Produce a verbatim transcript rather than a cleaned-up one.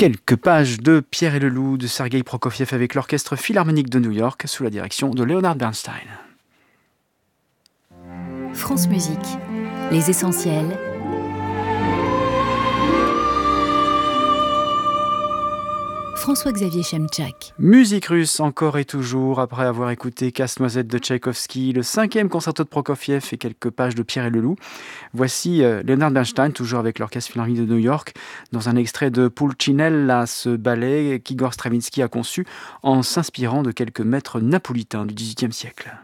Quelques pages de Pierre et le Loup de Sergueï Prokofiev avec l'Orchestre Philharmonique de New York sous la direction de Leonard Bernstein. France Musique, les essentiels. François-Xavier Chemchak. Musique russe encore et toujours, après avoir écouté Casse-Noisette de Tchaïkovski, le cinquième concerto de Prokofiev et quelques pages de Pierre et le Loup. Voici euh, Leonard Bernstein, toujours avec l'Orchestre Philharmonique de New York, dans un extrait de Pulcinella, ce ballet qu'Igor Stravinsky a conçu en s'inspirant de quelques maîtres napolitains du dix-huitième siècle.